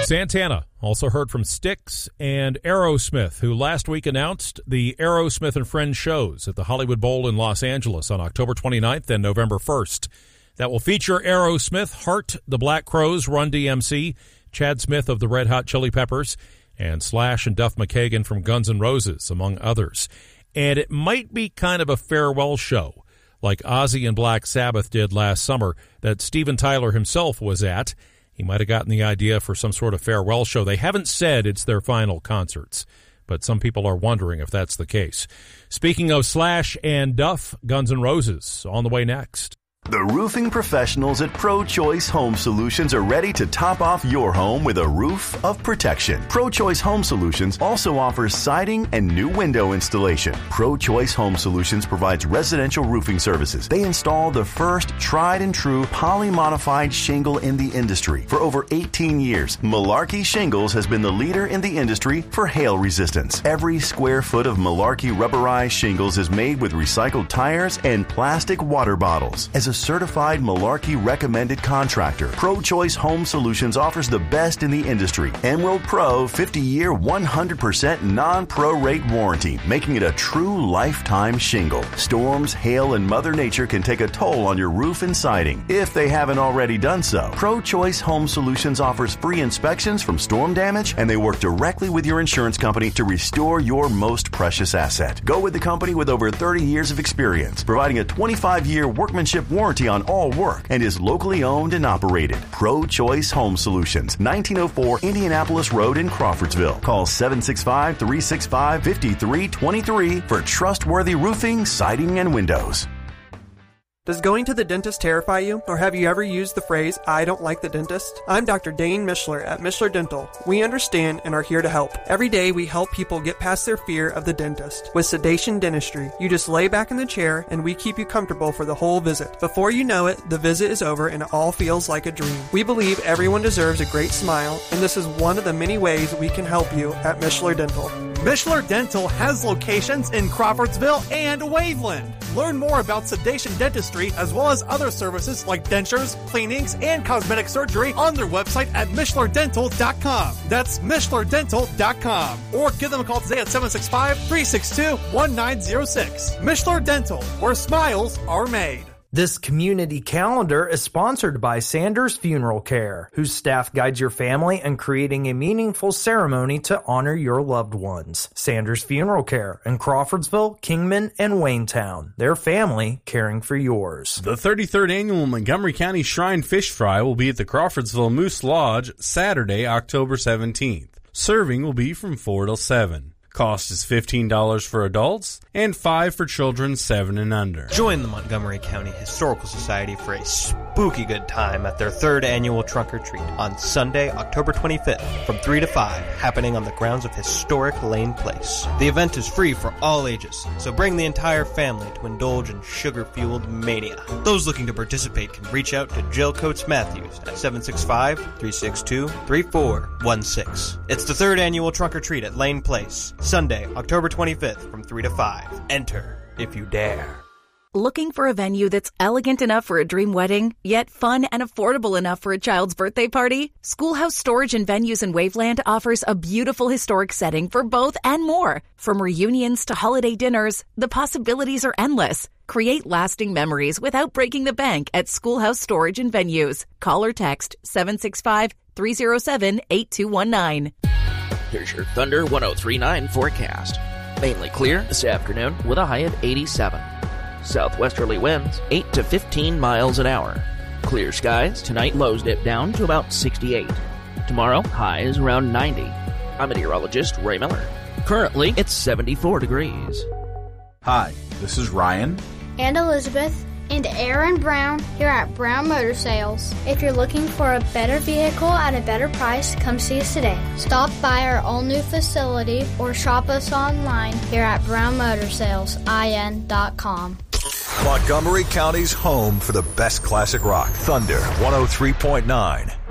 Santana also heard from Styx and Aerosmith, who last week announced the Aerosmith and Friends shows at the Hollywood Bowl in Los Angeles on October 29th and November 1st. That will feature Aerosmith, Heart, the Black Crowes, Run DMC, Chad Smith of the Red Hot Chili Peppers, and Slash and Duff McKagan from Guns N' Roses, among others. And it might be kind of a farewell show, like Ozzy and Black Sabbath did last summer, that Steven Tyler himself was at. He might have gotten the idea for some sort of farewell show. They haven't said it's their final concerts, but some people are wondering if that's the case. Speaking of Slash and Duff, Guns N' Roses on the way next. The roofing professionals at Pro-Choice Home Solutions are ready to top off your home with a roof of protection. Pro-Choice Home Solutions also offers siding and new window installation. Pro-Choice Home Solutions provides residential roofing services. They install the first tried and true poly-modified shingle in the industry. For over 18 years, Malarkey Shingles has been the leader in the industry for hail resistance. Every square foot of Malarkey rubberized shingles is made with recycled tires and plastic water bottles. As a certified Malarkey recommended contractor, Pro-Choice Home Solutions offers the best in the industry. Emerald Pro 50-year 100% non-pro rate warranty, making it a true lifetime shingle. Storms, hail, and Mother Nature can take a toll on your roof and siding if they haven't already done so. Pro-Choice Home Solutions offers free inspections from storm damage, and they work directly with your insurance company to restore your most precious asset. Go with the company with over 30 years of experience, providing a 25-year workmanship warranty on all work, and is locally owned and operated. Pro-Choice Home Solutions, 1904 Indianapolis Road in Crawfordsville. Call 765-365-5323 for trustworthy roofing, siding, and windows. Does going to the dentist terrify you? Or have you ever used the phrase, I don't like the dentist? I'm Dr. Dane Mishler at Mishler Dental. We understand and are here to help. Every day we help people get past their fear of the dentist. With sedation dentistry, you just lay back in the chair and we keep you comfortable for the whole visit. Before you know it, the visit is over and it all feels like a dream. We believe everyone deserves a great smile, and this is one of the many ways we can help you at Mishler Dental. Mishler Dental has locations in Crawfordsville and Waveland. Learn more about sedation dentistry as well as other services like dentures, cleanings, and cosmetic surgery on their website at MishlerDental.com. That's MishlerDental.com. Or give them a call today at 765-362-1906. Mishler Dental, where smiles are made. This community calendar is sponsored by Sanders Funeral Care, whose staff guides your family in creating a meaningful ceremony to honor your loved ones. Sanders Funeral Care in Crawfordsville, Kingman, and Waynetown. Their family caring for yours. The 33rd Annual Montgomery County Shrine Fish Fry will be at the Crawfordsville Moose Lodge Saturday, October 17th. Serving will be from 4 till 7. Cost is $15 for adults and $5 for children 7 and under. Join the Montgomery County Historical Society for a spooky good time at their 3rd annual Trunk or Treat on Sunday, October 25th from 3 to 5, happening on the grounds of historic Lane Place. The event is free for all ages, so bring the entire family to indulge in sugar-fueled mania. Those looking to participate can reach out to Jill Coates Matthews at 765-362-3416. It's the 3rd annual Trunk or Treat at Lane Place, Sunday, October 25th from 3 to 5. Enter if you dare. Looking for a venue that's elegant enough for a dream wedding, yet fun and affordable enough for a child's birthday party? Schoolhouse Storage and Venues in Waveland offers a beautiful historic setting for both and more. From reunions to holiday dinners, the possibilities are endless. Create lasting memories without breaking the bank at Schoolhouse Storage and Venues. Call or text 765-307-8219. Here's your Thunder 1039 forecast. Mainly clear this afternoon with a high of 87. Southwesterly winds 8 to 15 miles an hour. Clear skies tonight, lows dip down to about 68. Tomorrow, highs around 90. I'm meteorologist Ray Miller. Currently, it's 74 degrees. Hi, this is Ryan and Elizabeth and Aaron Brown here at Brown Motor Sales. If you're looking for a better vehicle at a better price, come see us today. Stop by our all-new facility or shop us online here at brownmotorsalesIN.com. Montgomery County's home for the best classic rock. Thunder 103.9.